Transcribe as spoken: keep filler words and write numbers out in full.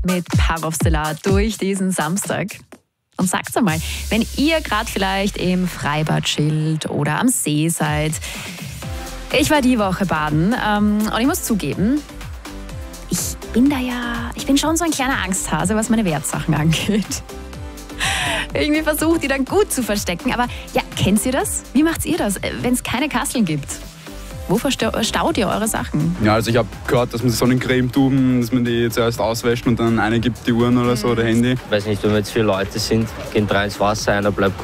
mit Parofstelar durch diesen Samstag. Und sagt's einmal, wenn ihr gerade vielleicht im Freibad chillt oder am See seid. Ich war die Woche baden ähm, und ich muss zugeben, ich bin da ja, ich bin schon so ein kleiner Angsthase, was meine Wertsachen angeht. Irgendwie versucht, die dann gut zu verstecken. Aber ja, kennt ihr das? Wie macht ihr das, wenn es keine Kasseln gibt? Wo verstaut ihr eure Sachen? Ja, also ich habe gehört, dass man Sonnencremetuben, dass man die zuerst auswäscht und dann eine gibt die Uhren oder so oder Handy. Ich weiß nicht, wenn wir jetzt vier Leute sind, gehen drei ins Wasser, einer bleibt